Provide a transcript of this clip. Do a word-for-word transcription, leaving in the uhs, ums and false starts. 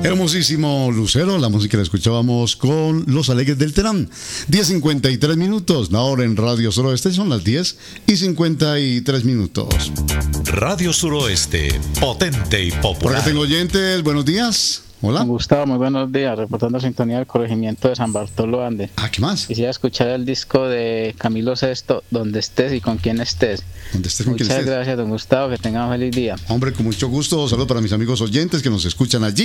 Hermosísimo Lucero, la música la escuchábamos con Los Alegres del Terán. diez cincuenta y tres minutos, ahora en Radio Suroeste son las diez y cincuenta y tres minutos. Radio Suroeste, potente y popular. Por acá tengo oyentes, buenos días. Hola. Gustavo, muy buenos días, reportando sintonía del corregimiento de San Bartolo Ande. Ah, ¿qué más? Quisiera escuchar el disco de Camilo Sesto, Donde estés y con quién estés. Donde estés, con Muchas quien estés. gracias, don Gustavo, que tengan un feliz día. Hombre, con mucho gusto, saludos para mis amigos oyentes que nos escuchan allí